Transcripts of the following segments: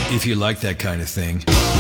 If you like that kind of thing.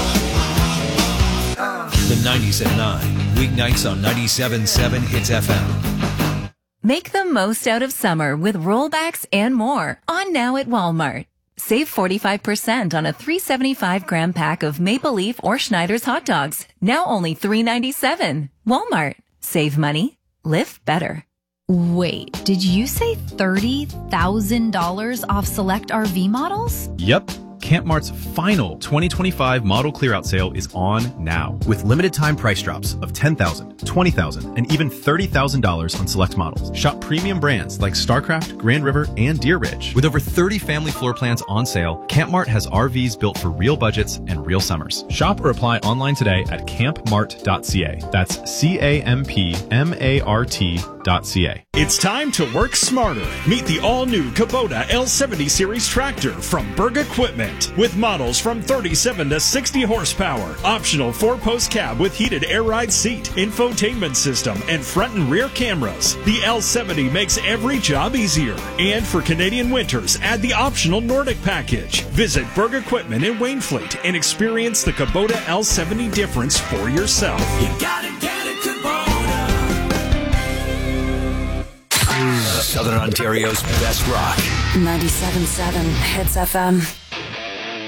The 90s at 9. Weeknights on 97.7 Hits FM. Make the most out of summer with rollbacks and more on now at Walmart. Save 45% on a 375-gram pack of Maple Leaf or Schneider's hot dogs. Now only $3.97. Walmart. Save money. Live better. Wait, did you say $30,000 off select RV models? Yep. Camp Mart's final 2025 model clearout sale is on now, with limited time price drops of $10,000, $20,000, and even $30,000 on select models. Shop premium brands like Starcraft, Grand River, and Deer Ridge. With over 30 family floor plans on sale, Camp Mart has RVs built for real budgets and real summers. Shop or apply online today at campmart.ca. That's CAMPMART.ca. It's time to work smarter. Meet the all-new Kubota L70 Series tractor from Berg Equipment. With models from 37 to 60 horsepower, optional 4-post cab with heated air ride seat, infotainment system, and front and rear cameras. The L70 makes every job easier. And for Canadian winters, add the optional Nordic package. Visit Berg Equipment in Wainfleet and experience the Kubota L70 difference for yourself. You gotta get a Kubota. Southern Ontario's best rock. 97.7 Hits FM.